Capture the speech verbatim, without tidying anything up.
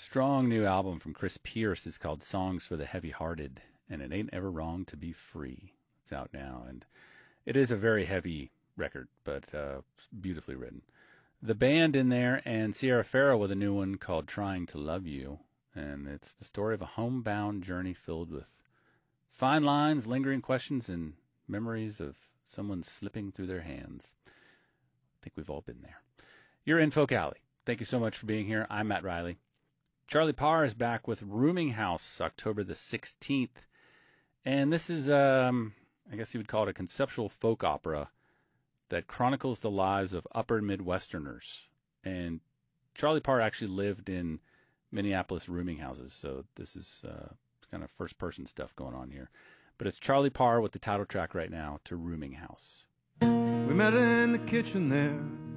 Strong new album from Chris Pierce is called Songs for the Heavy-Hearted, and it ain't ever wrong to be free. It's out now, and it is a very heavy record, but uh, beautifully written. The band in there, and Sierra Farrow with a new one called Trying to Love You, and it's the story of a homebound journey filled with fine lines, lingering questions, and memories of someone slipping through their hands. I think we've all been there. You're in Folk Alley. Thank you so much for being here. I'm Matt Riley. Charlie Parr is back with Rooming House, October the sixteenth. And this is, um, I guess you would call it a conceptual folk opera that chronicles the lives of upper Midwesterners. And Charlie Parr actually lived in Minneapolis rooming houses, so this is uh, kind of first-person stuff going on here. But it's Charlie Parr with the title track right now to Rooming House. We met in the kitchen there